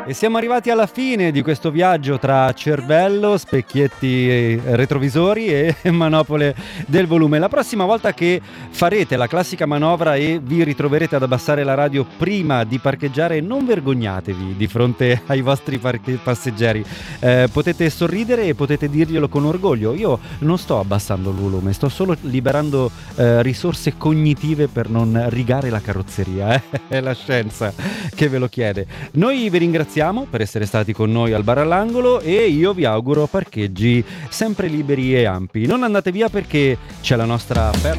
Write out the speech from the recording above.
E siamo arrivati alla fine di questo viaggio tra cervello, specchietti retrovisori e manopole del volume. La prossima volta che farete la classica manovra e vi ritroverete ad abbassare la radio prima di parcheggiare, non vergognatevi di fronte ai vostri passeggeri. Potete sorridere e potete dirglielo con orgoglio. Io non sto abbassando il volume, sto solo liberando risorse cognitive per non rigare la carrozzeria. È la scienza che ve lo chiede. Noi vi ringraziamo per essere stati con noi al bar all'angolo e io vi auguro parcheggi sempre liberi e ampi. Non andate via perché c'è la nostra